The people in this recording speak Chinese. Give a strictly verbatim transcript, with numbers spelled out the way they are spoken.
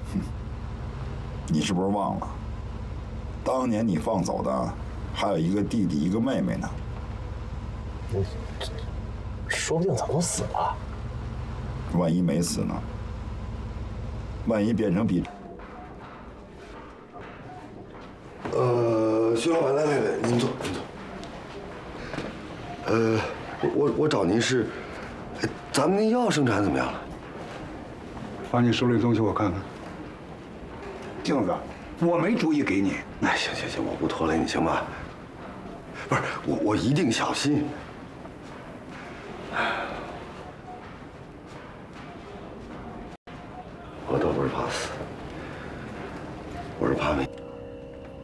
你是不是忘了？当年你放走的还有一个弟弟，一个妹妹呢。 你说不定早都死了。 万一没死呢？万一变成比…… 呃，徐老板，来来来，您坐，您坐。呃，我我我找您是，咱们那药生产怎么样了？ 把你手里东西我看看。镜子，我没主意给你。 哎，行行行，我不拖累你，行吧？不是，我我一定小心。我都不是怕死。